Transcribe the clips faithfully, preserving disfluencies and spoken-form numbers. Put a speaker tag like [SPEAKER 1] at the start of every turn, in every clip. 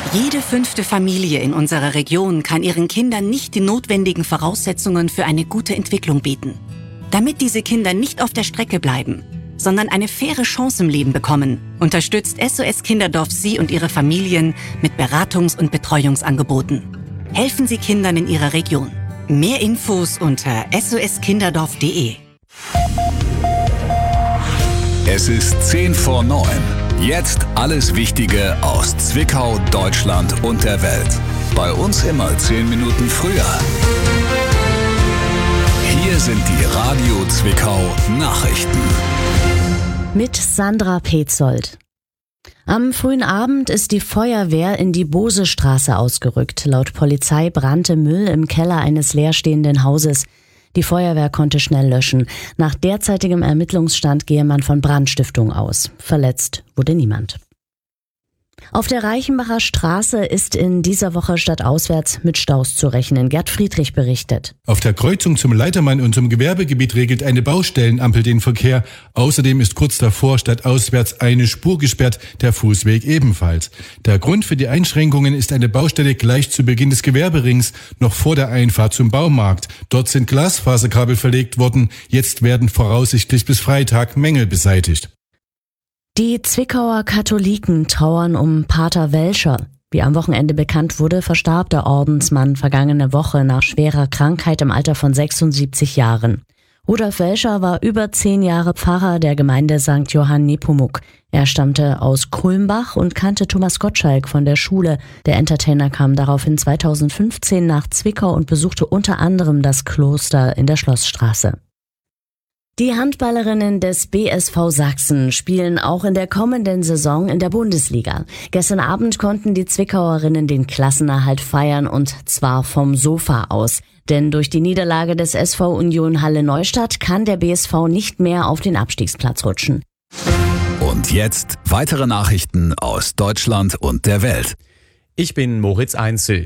[SPEAKER 1] Jede fünfte Familie in unserer Region kann ihren Kindern nicht die notwendigen Voraussetzungen für eine gute Entwicklung bieten. Damit diese Kinder nicht auf der Strecke bleiben, sondern eine faire Chance im Leben bekommen, unterstützt S O S Kinderdorf Sie und Ihre Familien mit Beratungs- und Betreuungsangeboten. Helfen Sie Kindern in Ihrer Region. Mehr Infos unter s o s kinderdorf punkt d e.
[SPEAKER 2] Es ist zehn vor neun. Jetzt alles Wichtige aus Zwickau, Deutschland und der Welt. Bei uns immer zehn Minuten früher. Hier sind die Radio Zwickau Nachrichten.
[SPEAKER 3] Mit Sandra Petzold. Am frühen Abend ist die Feuerwehr in die Bosestraße ausgerückt. Laut Polizei brannte Müll im Keller eines leerstehenden Hauses. Die Feuerwehr konnte schnell löschen. Nach derzeitigem Ermittlungsstand gehe man von Brandstiftung aus. Verletzt wurde niemand. Auf der Reichenbacher Straße ist in dieser Woche stadtauswärts mit Staus zu rechnen. Gerd Friedrich berichtet.
[SPEAKER 4] Auf der Kreuzung zum Leitermann und zum Gewerbegebiet regelt eine Baustellenampel den Verkehr. Außerdem ist kurz davor stadtauswärts eine Spur gesperrt, der Fußweg ebenfalls. Der Grund für die Einschränkungen ist eine Baustelle gleich zu Beginn des Gewerberings, noch vor der Einfahrt zum Baumarkt. Dort sind Glasfaserkabel verlegt worden. Jetzt werden voraussichtlich bis Freitag Mängel beseitigt.
[SPEAKER 3] Die Zwickauer Katholiken trauern um Pater Welscher. Wie am Wochenende bekannt wurde, verstarb der Ordensmann vergangene Woche nach schwerer Krankheit im Alter von sechsundsiebzig Jahren. Rudolf Welscher war über zehn Jahre Pfarrer der Gemeinde Sankt Johann Nepomuk. Er stammte aus Kulmbach und kannte Thomas Gottschalk von der Schule. Der Entertainer kam daraufhin zweitausendfünfzehn nach Zwickau und besuchte unter anderem das Kloster in der Schlossstraße. Die Handballerinnen des B S V Sachsen spielen auch in der kommenden Saison in der Bundesliga. Gestern Abend konnten die Zwickauerinnen den Klassenerhalt feiern und zwar vom Sofa aus. Denn durch die Niederlage des S V Union Halle Neustadt kann der B S V nicht mehr auf den Abstiegsplatz rutschen.
[SPEAKER 2] Und jetzt weitere Nachrichten aus Deutschland und der Welt.
[SPEAKER 5] Ich bin Moritz Einzel.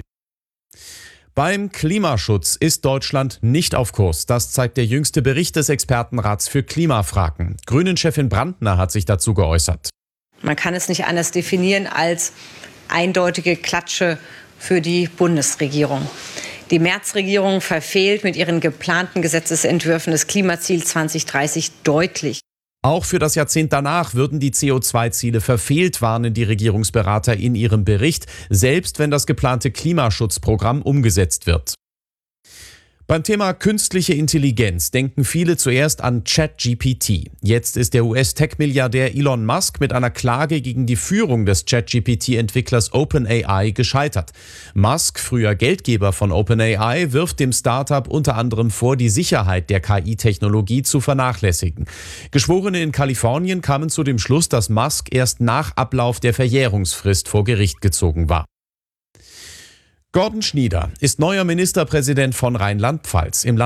[SPEAKER 5] Beim Klimaschutz ist Deutschland nicht auf Kurs. Das zeigt der jüngste Bericht des Expertenrats für Klimafragen. Grünen-Chefin Brandner hat sich dazu geäußert.
[SPEAKER 6] Man kann es nicht anders definieren als eindeutige Klatsche für die Bundesregierung. Die Merz-Regierung verfehlt mit ihren geplanten Gesetzesentwürfen das Klimaziel zwanzig dreißig deutlich.
[SPEAKER 5] Auch für das Jahrzehnt danach würden die C O zwei Ziele verfehlt, warnen die Regierungsberater in ihrem Bericht, selbst wenn das geplante Klimaschutzprogramm umgesetzt wird. Beim Thema künstliche Intelligenz denken viele zuerst an ChatGPT. Jetzt ist der U S-Tech-Milliardär Elon Musk mit einer Klage gegen die Führung des ChatGPT-Entwicklers OpenAI gescheitert. Musk, früher Geldgeber von OpenAI, wirft dem Startup unter anderem vor, die Sicherheit der K I-Technologie zu vernachlässigen. Geschworene in Kalifornien kamen zu dem Schluss, dass Musk erst nach Ablauf der Verjährungsfrist vor Gericht gezogen war. Gordon Schnieder ist neuer Ministerpräsident von Rheinland-Pfalz. Im